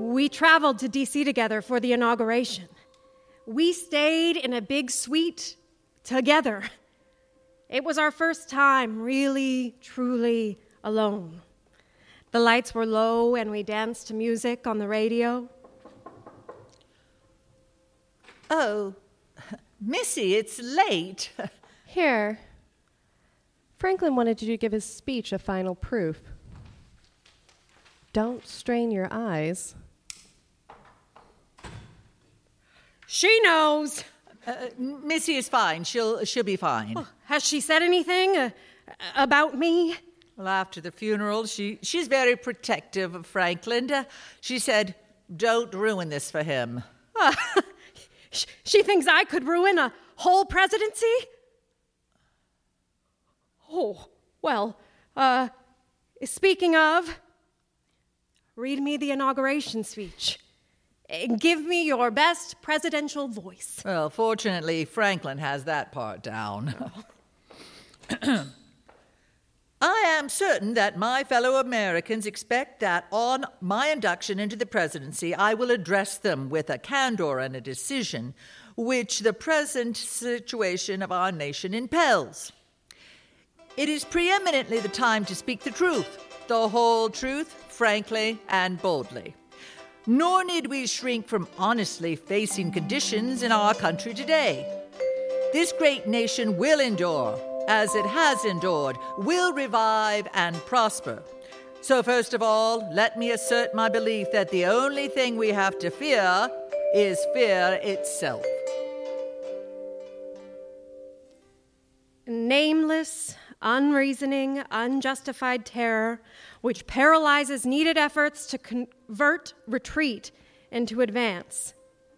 We traveled to D.C. together for the inauguration. We stayed in a big suite together. It was our first time really, truly alone. The lights were low and we danced to music on the radio. Oh, Missy, it's late. Here. Franklin wanted you to give his speech a final proof. Don't strain your eyes. She knows. Missy is fine. She'll be fine. Oh, has she said anything about me? Well, after the funeral, she's very protective of Franklin. She said, "Don't ruin this for him." She thinks I could ruin a whole presidency? Oh, well, speaking of, read me the inauguration speech. Give me your best presidential voice. Well, fortunately, Franklin has that part down. I am certain that my fellow Americans expect that on my induction into the presidency, I will address them with a candor and a decision which the present situation of our nation impels. It is preeminently the time to speak the truth, the whole truth, frankly and boldly. Nor need we shrink from honestly facing conditions in our country today. This great nation will endure, as it has endured, will revive and prosper. So first of all, let me assert my belief that the only thing we have to fear is fear itself. Nameless, unreasoning, unjustified terror, which paralyzes needed efforts to convert retreat into advance.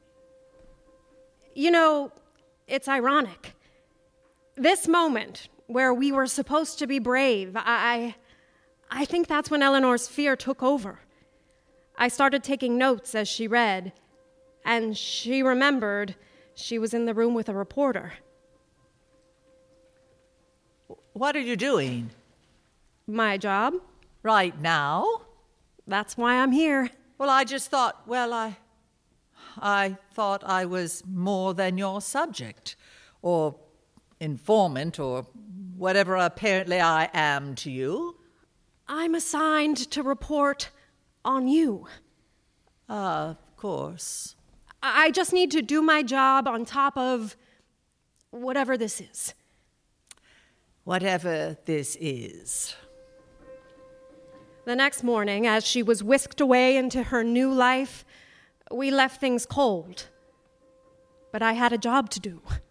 You know, it's ironic. This moment where we were supposed to be brave, I think that's when Eleanor's fear took over. I started taking notes as she read, and she remembered she was in the room with a reporter. What are you doing? My job. Right now? That's why I'm here. Well, I just thought, I thought I was more than your subject, or informant, or whatever apparently I am to you. I'm assigned to report on you. Of course. I just need to do my job on top of whatever this is. Whatever this is. The next morning, as she was whisked away into her new life, we left things cold. But I had a job to do.